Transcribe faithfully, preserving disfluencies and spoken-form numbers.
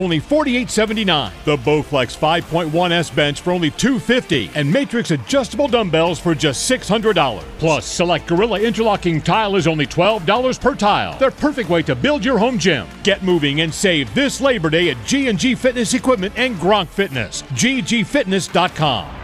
only forty-eight seventy-nine. The Bowflex five point one S bench for only two hundred fifty dollars. And Matrix adjustable dumbbells for just six hundred dollars. Plus, select Gorilla interlocking tile is only twelve dollars per tile. Their perfect way to build your home gym. Get moving and save this Labor Day at G and G Fitness Equipment and Gronk Fitness. G G Fitness dot com.